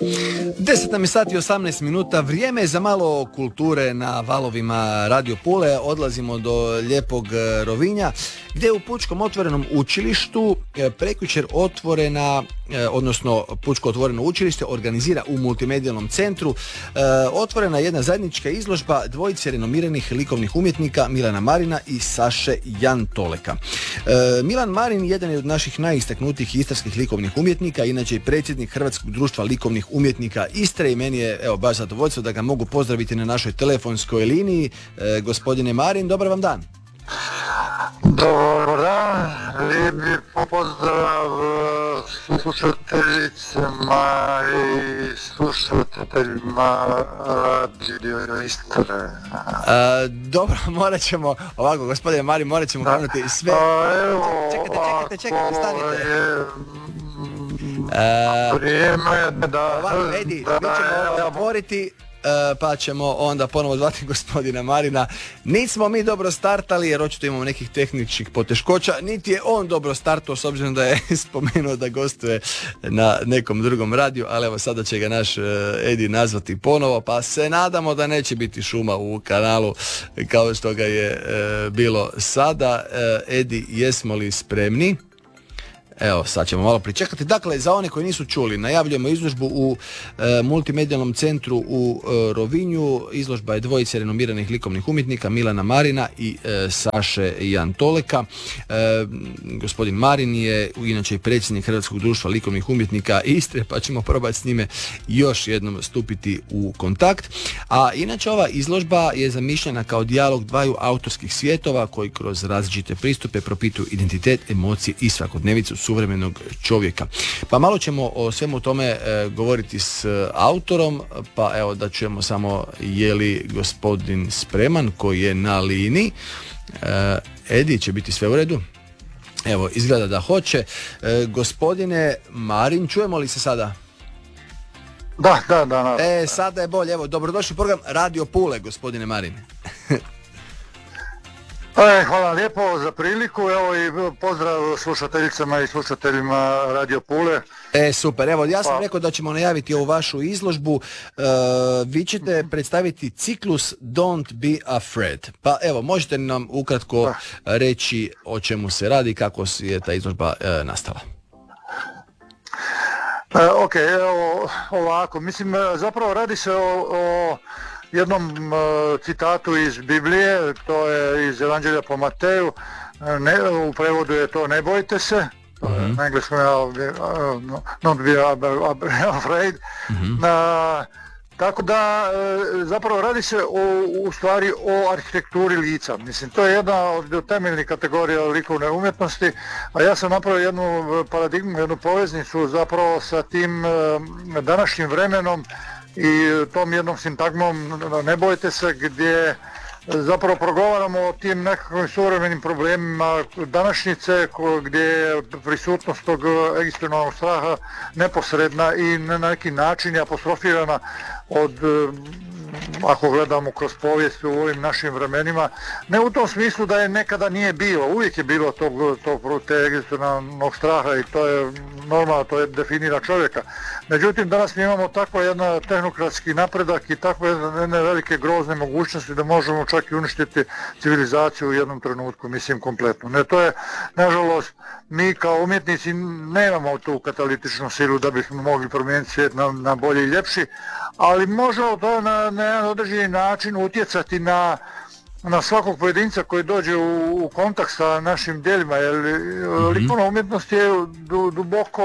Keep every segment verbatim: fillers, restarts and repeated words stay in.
deset nam je sati i osamnaest minuta, vrijeme je za malo kulture na valovima Radio Pule. Odlazimo do lijepog Rovinja, gdje je u Pučkom otvorenom učilištu prekjučer otvorena, odnosno Pučko otvoreno učilište organizira u multimedijalnom centru otvorena jedna zajednička izložba dvojice renomiranih likovnih umjetnika Milana Marina i Saše Jantoleka. Milan Marin jedan je od naših najistaknutijih istarskih likovnih umjetnika, inače i predsjednik Hrvatskog društva likovnih umjetnika Istre, i meni je evo baš zadovoljstvo da ga mogu pozdraviti na našoj telefonskoj liniji. E, gospodine Marin, dobar vam dan. Dobar dan, lijepi pozdrav slušateljicama i slušateljima Radio Istre. A, dobro, morat ćemo, ovako gospodine Marin, morat ćemo krenuti sve... A, evo, čekajte, čekajte, čekajte, stanite. Je... A, vrijeme da... Ovako, Edi, mi ćemo ovo zaboriti, pa ćemo onda ponovo zvati gospodina Marina. Nismo mi dobro startali jer očito imamo nekih tehničkih poteškoća, niti je on dobro startao s obzirom da je spomenuo da gostuje na nekom drugom radiju, ali evo sada će ga naš Edi nazvati ponovo, pa se nadamo da neće biti šuma u kanalu kao što ga je bilo sada. Edi, jesmo li spremni? Evo, sad ćemo malo pričekati. Dakle, za one koji nisu čuli, najavljujemo izložbu u e, multimedijalnom centru u e, Rovinju. Izložba je dvojice renomiranih likovnih umjetnika Milana Marina i e, Saše Jantoleka. E, gospodin Marin je inače i predsjednik Hrvatskog društva likovnih umjetnika Istre, pa ćemo probati s njime još jednom stupiti u kontakt. A inače ova izložba je zamišljena kao dijalog dvaju autorskih svjetova koji kroz različite pristupe propituju identitet, emocije i svakodnevicu suvremenog čovjeka. Pa malo ćemo o svemu tome e, govoriti s e, autorom, pa evo da čujemo samo je li gospodin spreman koji je na liniji. E, Edi, će biti sve u redu? Evo, izgleda da hoće. E, gospodine Marin, čujemo li se sada? Da, da, da. da. E, sada je bolje. Evo, dobrodošli u program Radio Pule, gospodine Marin. E, hvala lijepo za priliku, evo i pozdrav slušateljicama i slušateljima Radio Pule. E, super, evo ja sam pa. rekao da ćemo najaviti ovu vašu izložbu. E, vi ćete predstaviti ciklus Don't be afraid. Pa evo, možete nam ukratko pa. reći o čemu se radi, kako je ta izložba e, nastala? E, ok, evo ovako, mislim zapravo radi se o... o jednom uh, citatu iz Biblije, to je iz Evanđelja po Mateju, ne, u prevodu je to ne bojte se, mm-hmm. na engleskom je uh, not be afraid. Mm-hmm. Uh, tako da uh, zapravo radi se o, u stvari o arhitekturi lica. Mislim, to je jedna od temeljnih kategorija likovne umjetnosti, a ja sam napravio jednu paradigmu, jednu poveznicu zapravo sa tim uh, današnjim vremenom i tom jednom sintagmom ne bojte se, gdje zapravo progovaramo o tim nekakvim suvremenim problemima današnjice, gdje je prisutnost tog egzistencijalnog straha neposredna i na neki način je apostrofirana od, ako gledamo kroz povijest u ovim našim vremenima, ne u tom smislu da je nekada nije bilo, uvijek je bilo tog, tog te egzistencijalnog straha i to je normalno, to je definira čovjeka. Međutim, danas mi imamo tako jedan tehnokratski napredak i takve jedne velike grozne mogućnosti da možemo čak i uništiti civilizaciju u jednom trenutku, mislim kompletno. Ne, to je, nažalost, mi kao umjetnici nemamo tu katalitičnu silu da bismo mogli promijeniti svijet na, na bolji i ljepši, ali možemo to na, na jedan određeni način utjecati na na svakog pojedinca koji dođe u, u kontakt sa našim djelima, jer mm-hmm. likovna umjetnost je duboko,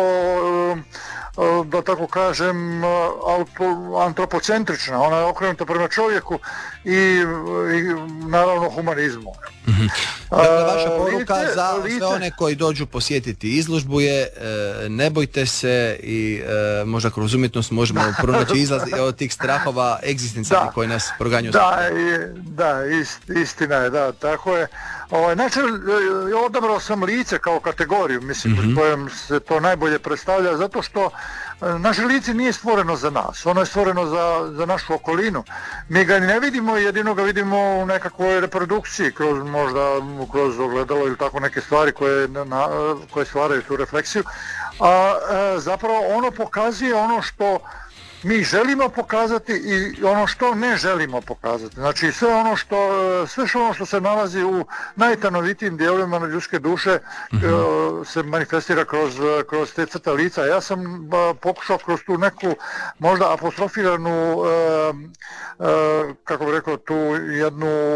da tako kažem, auto, antropocentrična, ona je okrenuta prema čovjeku i, i naravno humanizmu. Mm-hmm. Dakle, vaša poruka lice, za lice. sve one koji dođu posjetiti izložbu je e, ne bojte se i e, možda kroz umjetnost možemo pronaći izlaz od tih strahova egzistencijalnih koji nas proganjaju. Da, je, da ist, istina je, da, tako je. Ovaj, znači, odabrao sam lice kao kategoriju, mislim, mm-hmm. kojem se to najbolje predstavlja, zato što naše lice nije stvoreno za nas, ono je stvoreno za, za našu okolinu. Mi ga ne vidimo, jedino ga vidimo u nekakvoj reprodukciji, kroz možda kroz ogledalo ili tako neke stvari koje, na, koje stvaraju tu refleksiju, a e, zapravo ono pokazuje ono što mi želimo pokazati i ono što ne želimo pokazati. Znači sve ono što, sve ono što se nalazi u najtanovitijim dijelovima ljudske duše mm-hmm. se manifestira kroz, kroz te crte lica. Ja sam pokušao kroz tu neku možda apostrofiranu, kako bih rekao, tu jednu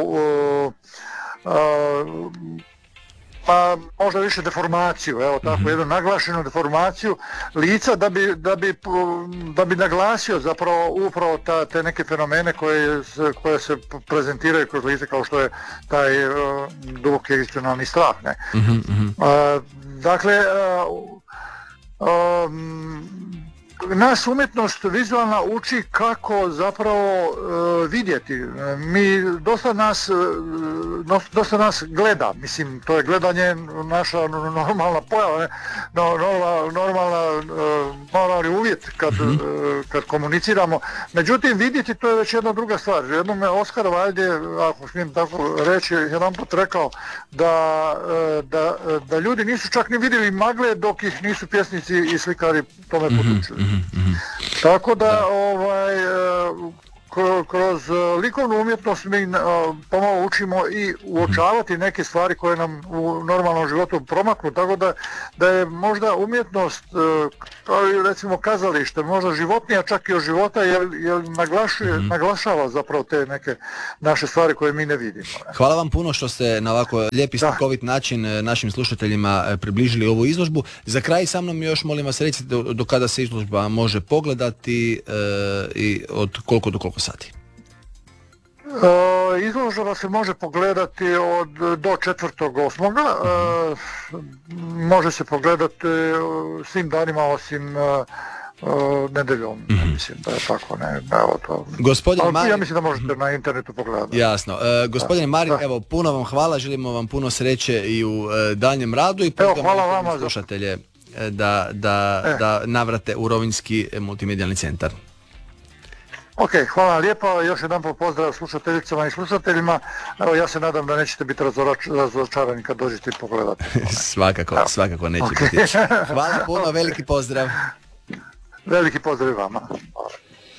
pa možda više deformaciju, evo tako, mm-hmm. jednu naglašenu deformaciju lica da bi, da bi, da bi naglasio zapravo upravo ta, te neke fenomene koje se, koje se prezentiraju kroz lice, kao što je taj uh, duboki egzistencionalni strah. Ne? Mm-hmm. Uh, dakle, uh, um, nas umjetnost vizualna uči kako zapravo uh, vidjeti. Mi, dosta nas, uh, dosta nas gleda, mislim, to je gledanje naša normalna pojava, ne? No, normalna, normalna, uh, normalni uvjet kad, mm-hmm. uh, kad komuniciramo. Međutim, vidjeti to je već jedna druga stvar. Jednom je Oskar Wilde, ako smijem tako reći, jedan put rekao da, uh, da, da ljudi nisu čak ni vidjeli magle dok ih nisu pjesnici i slikari tome podučili. Mm-hmm. Mm-hmm. Tako da, da. ovaj, kroz likovnu umjetnost mi pomalo učimo i uočavati neke stvari koje nam u normalnom životu promaknu, tako da, da je možda umjetnost, kao i recimo kazalište, možda životnija čak i od života, jer, jer naglašuje, mm-hmm. naglašava zapravo te neke naše stvari koje mi ne vidimo. Hvala vam puno što ste na ovako lijep i slikovit način našim slušateljima približili ovu izložbu. Za kraj sa mnom još molim vas recite do, do kada se izložba može pogledati e, i od koliko do koliko sati? E, izložba se može pogledati od do četvrtog osmoga E, može se pogledati svim danima osim e, nedeljom, mm-hmm. mislim da je tako, ne, evo to. Gospodin Marin, ja mislim da možete na internetu pogledati. Jasno. E, gospodine Marin, da. Evo, puno vam hvala, želimo vam puno sreće i u e, daljem radu i pozivamo slušatelje za... da, da, e. da navrate u Rovinjski multimedijalni centar. Ok, hvala lijepo, još jedan pozdrav slušateljicama i slušateljima. Evo, ja se nadam da nećete biti razočarani kad dođete i pogledati. svakako, Evo. svakako neće okay. biti. Hvala puno, veliki pozdrav. Veliki pozdrav i vama.